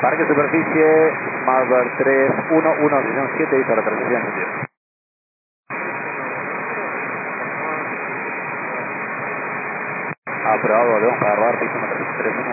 Parque superficie, Malvar 311, sesión 7, y para transmisión. Aprobado, volvemos para rodar, piso 331.